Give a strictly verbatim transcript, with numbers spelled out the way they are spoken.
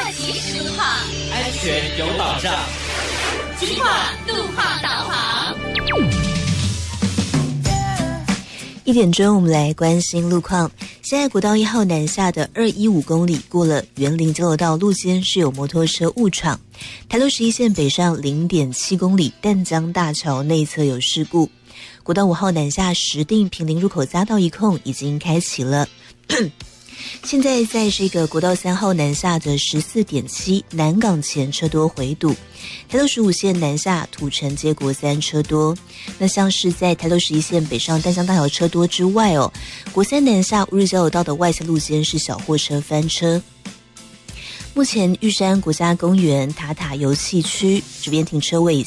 及时路况， 安全有保障。 金话路况导航。 一点钟，我们来关心路况。现在国道一号南下的二一五公里，过了园林交流道路肩是有摩托车误闯。台六十一线北上零点七公里，淡江大桥内侧有事故。国道五号南下石碇坪林入口匝道一控已经开启了。现在在这个国道三号南下的十四点七南港前车多回堵，台六十五线南下土城街国三车多。那像是在台六十一线北上淡江大桥车多之外哦，国三南下乌日交流道的外侧路肩是小货车翻车。目前玉山国家公园塔塔油气区这边停车位